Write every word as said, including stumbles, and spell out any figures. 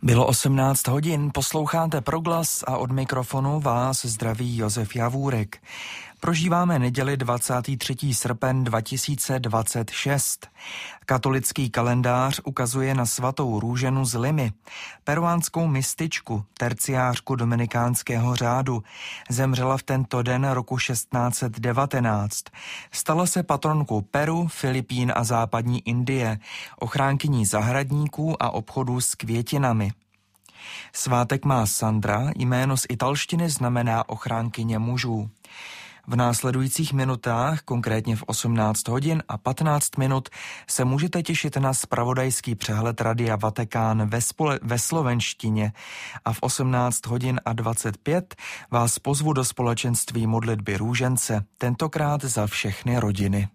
Bylo osmnáct hodin, posloucháte Proglas a od mikrofonu vás zdraví Josef Javůrek. Prožíváme neděli dvacátého třetího srpen dva tisíce dvacet šest. Katolický kalendář ukazuje na svatou Růženu z Limy, peruánskou mističku, terciářku dominikánského řádu. Zemřela v tento den roku šestnáct set devatenáct. Stala se patronkou Peru, Filipín a západní Indie, ochránkyní zahradníků a obchodů s květinami. Svátek má Sandra, jméno z italštiny znamená ochránkyně mužů. V následujících minutách, konkrétně v osmnáct hodin a patnáct minut, se můžete těšit na zpravodajský přehled Radia Vatikán ve, spole- ve slovenštině a v osmnáct hodin a dvacet pět vás pozvu do společenství modlitby růžence, tentokrát za všechny rodiny.